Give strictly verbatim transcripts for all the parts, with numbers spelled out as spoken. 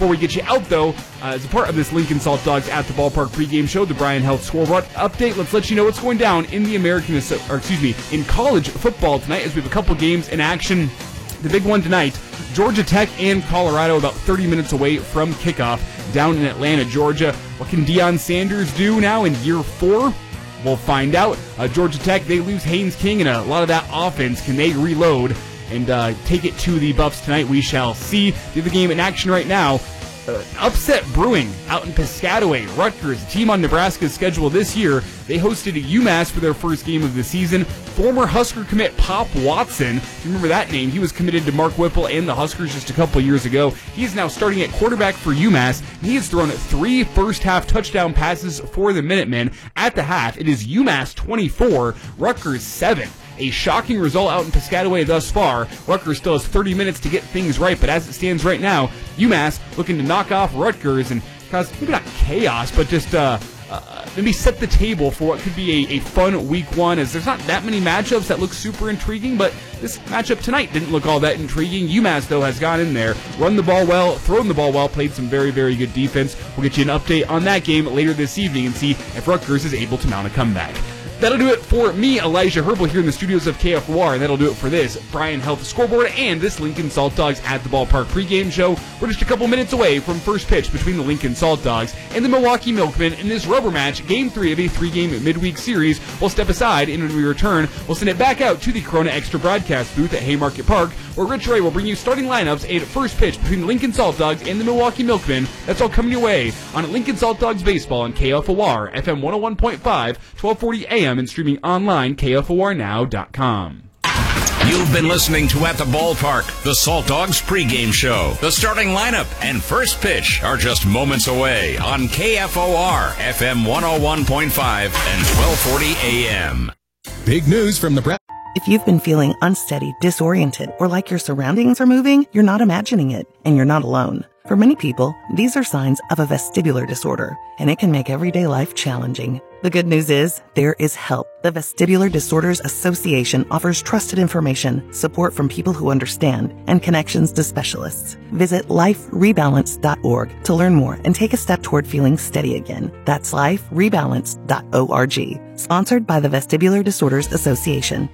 Before we get you out, though, uh, as a part of this Lincoln Salt Dogs at the Ballpark pregame show, the Bryan Health Scoreboard update, let's let you know what's going down in the American, or excuse me, in college football tonight, as we have a couple games in action. The big one tonight, Georgia Tech and Colorado, about thirty minutes away from kickoff down in Atlanta, Georgia. What can Deion Sanders do now in year four? We'll find out. Uh, Georgia Tech, they lose Haynes King, and a lot of that offense. Can they reload and uh, take it to the Buffs tonight? We shall see. The other game in action right now, uh, upset brewing out in Piscataway. Rutgers, a team on Nebraska's schedule this year, they hosted UMass for their first game of the season. Former Husker commit Pop Watson, if you remember that name, he was committed to Mark Whipple and the Huskers just a couple years ago. He is now starting at quarterback for UMass, and he has thrown three first-half touchdown passes for the Minutemen. At the half, it is UMass twenty-four, Rutgers seven. A shocking result out in Piscataway thus far. Rutgers still has thirty minutes to get things right, but as it stands right now, UMass looking to knock off Rutgers and cause maybe not chaos, but just uh, uh, maybe set the table for what could be a, a fun week one, as there's not that many matchups that look super intriguing, but this matchup tonight didn't look all that intriguing. UMass, though, has gone in there, run the ball well, thrown the ball well, played some very, very good defense. We'll get you an update on that game later this evening and see if Rutgers is able to mount a comeback. That'll do it for me, Elijah Herbal, here in the studios of K F O R, and that'll do it for this Bryan Health Scoreboard and this Lincoln Salt Dogs at the Ballpark pregame show. We're just a couple minutes away from first pitch between the Lincoln Salt Dogs and the Milwaukee Milkmen in this rubber match, game three of a three-game midweek series. We'll step aside, and when we return, we'll send it back out to the Corona Extra broadcast booth at Haymarket Park, where Rich Ray will bring you starting lineups and first pitch between the Lincoln Salt Dogs and the Milwaukee Milkmen. That's all coming your way on Lincoln Salt Dogs Baseball on K F O R, F M one oh one point five, twelve forty A M, and streaming online, K F O R now dot com. You've been listening to At the Ballpark, the Salt Dogs pregame show. The starting lineup and first pitch are just moments away on K F O R, F M one oh one point five and twelve forty A M. Big news from the Brad. If you've been feeling unsteady, disoriented, or like your surroundings are moving, you're not imagining it, and you're not alone. For many people, these are signs of a vestibular disorder, and it can make everyday life challenging. The good news is, there is help. The Vestibular Disorders Association offers trusted information, support from people who understand, and connections to specialists. Visit life rebalance dot org to learn more and take a step toward feeling steady again. That's life rebalance dot org. Sponsored by the Vestibular Disorders Association.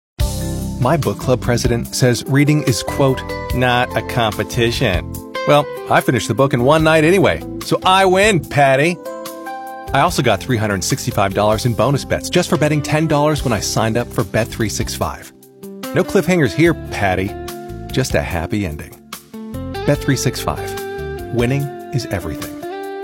My book club president says reading is, quote, not a competition. Well, I finished the book in one night anyway, so I win, Patty. I also got three hundred sixty-five dollars in bonus bets just for betting ten dollars when I signed up for Bet three sixty-five. No cliffhangers here, Patty. Just a happy ending. Bet three sixty-five. Winning is everything.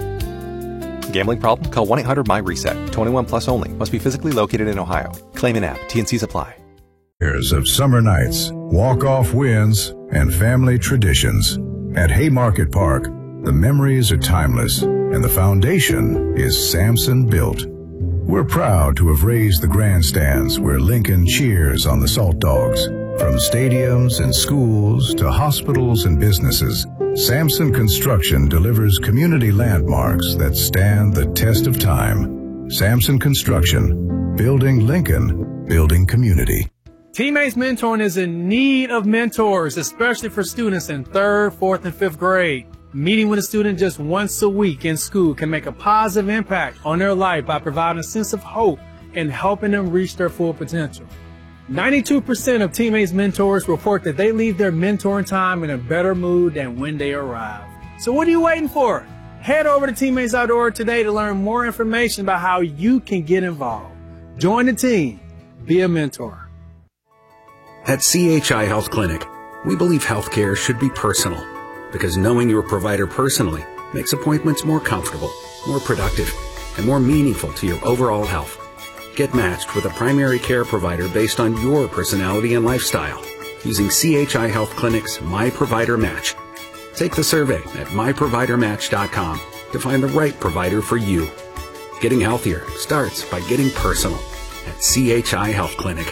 Gambling problem? Call one eight hundred my reset. twenty-one plus only. Must be physically located in Ohio. Claim in app. T and Cs apply. Years of summer nights, walk-off wins, and family traditions. At Haymarket Park, the memories are timeless, and the foundation is Samson built. We're proud to have raised the grandstands where Lincoln cheers on the Salt Dogs. From stadiums and schools to hospitals and businesses, Samson Construction delivers community landmarks that stand the test of time. Samson Construction, building Lincoln, building community. Teammates Mentoring is in need of mentors, especially for students in third, fourth, and fifth grade. Meeting with a student just once a week in school can make a positive impact on their life by providing a sense of hope and helping them reach their full potential. ninety-two percent of Teammates Mentors report that they leave their mentoring time in a better mood than when they arrived. So what are you waiting for? Head over to teammates dot org today to learn more information about how you can get involved. Join the team. Be a mentor. At C H I Health Clinic, we believe healthcare should be personal, because knowing your provider personally makes appointments more comfortable, more productive, and more meaningful to your overall health. Get matched with a primary care provider based on your personality and lifestyle using C H I Health Clinic's My Provider Match. Take the survey at my provider match dot com to find the right provider for you. Getting healthier starts by getting personal at C H I Health Clinic.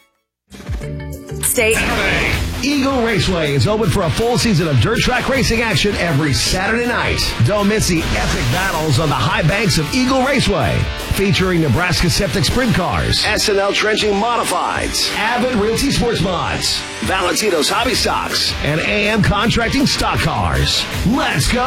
Stay. Eagle Raceway is open for a full season of dirt track racing action every Saturday night. Don't miss the epic battles on the high banks of Eagle Raceway, featuring Nebraska Septic Sprint Cars, S N L Trenching Modifieds, Avid Realty Sports Mods, Valentino's Hobby Stocks, and A M Contracting Stock Cars. Let's go!